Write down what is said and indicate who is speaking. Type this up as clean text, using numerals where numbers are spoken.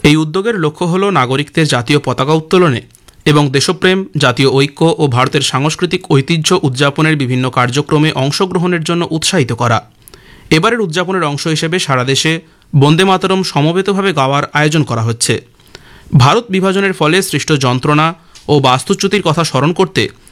Speaker 1: এই উদ্যোগের লক্ষ্য হল নাগরিকদের জাতীয় পতাকা উত্তোলনে এবং দেশপ্রেম, জাতীয় ঐক্য ও ভারতের সাংস্কৃতিক ঐতিহ্য উদযাপনের বিভিন্ন কার্যক্রমে অংশগ্রহণের জন্য উৎসাহিত করা। এবারের উদযাপনের অংশ হিসেবে সারা দেশে বন্দে মাতরম সমবেতভাবে গাওয়ার আয়োজন করা হচ্ছে। ভারত বিভাজনের ফলে সৃষ্ট যন্ত্রণা ও বাস্তুচ্যুতির কথা স্মরণ করতে